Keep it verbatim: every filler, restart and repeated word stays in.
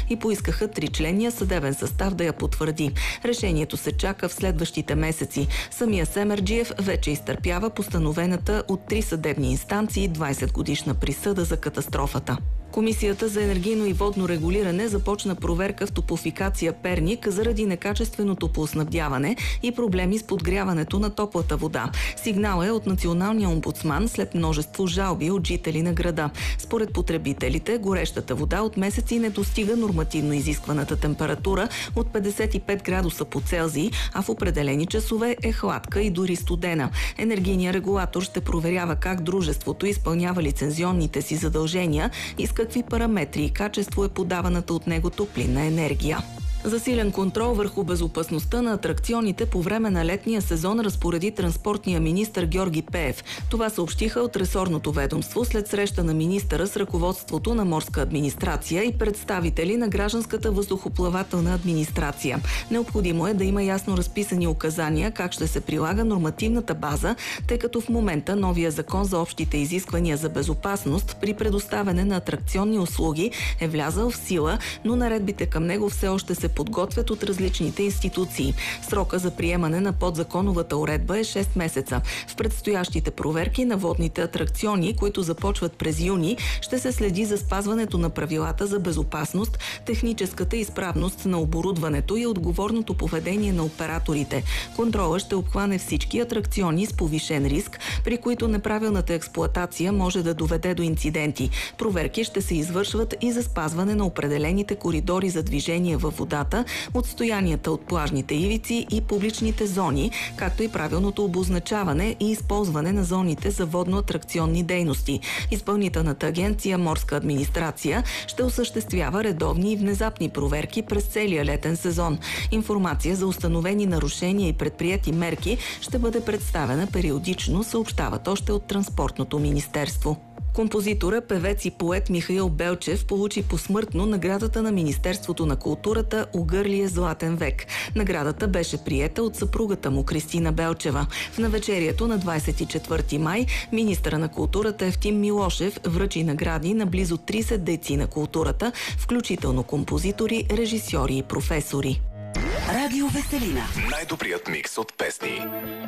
и поискаха тричленния съдебен състав да я потвърди. Решението се чака в следващите месеци. Самия Семерджиев вече изтърпява постановената от три съдебни инстанции двайсет годишна присъда за катастрофата. Комисията за енергийно и водно регулиране започна проверка в Топлофикация Перник заради некачественото топлоснабдяване и проблеми с подгряването на топлата вода. Сигнал е от националния омбудсман след множество жалби от жители на града. Според потребителите, горещата вода от месеци не достига нормативно изискваната температура от петдесет и пет градуса по Целзий, а в определени часове е хладка и дори студена. Енергийният регулатор ще проверява как дружеството изпълнява лицензионните си задължения и с какви параметри и качество е подаваната от него топлинна енергия. Засилен контрол върху безопасността на атракционите по време на летния сезон разпореди транспортния министър Георги Пеев. Това съобщиха от ресорното ведомство след среща на министъра с ръководството на морска администрация и представители на гражданската въздухоплавателна администрация. Необходимо е да има ясно разписани указания как ще се прилага нормативната база, тъй като в момента новия закон за общите изисквания за безопасност при предоставяне на атракционни услуги е влязъл в сила, но наредбите към него все още се подготвят от различните институции. Срока за приемане на подзаконовата уредба е шест месеца. В предстоящите проверки на водните атракциони, които започват през юни, ще се следи за спазването на правилата за безопасност, техническата изправност на оборудването и отговорното поведение на операторите. Контрола ще обхване всички атракциони с повишен риск, при които неправилната експлоатация може да доведе до инциденти. Проверки ще се извършват и за спазване на определените коридори за движение във водата, отстоянията от плажните ивици и публичните зони, както и правилното обозначаване и използване на зоните за водно-атракционни дейности. Изпълнителната агенция Морска администрация ще осъществява редовни и внезапни проверки през целия летен сезон. Информация за установени нарушения и предприети мерки ще бъде представена периодично, съобщават още от Транспортното министерство. Композитора, певец и поет Михаил Белчев получи посмъртно наградата на Министерството на културата "Угърлие Златен век". Наградата беше приета от съпругата му Кристина Белчева. В навечерието на двайсет и четвърти май министъра на културата Евтим Милошев връчи награди на близо трийсет дейци на културата, включително композитори, режисьори и професори. Радио Веселина. Най-добрият микс от песни.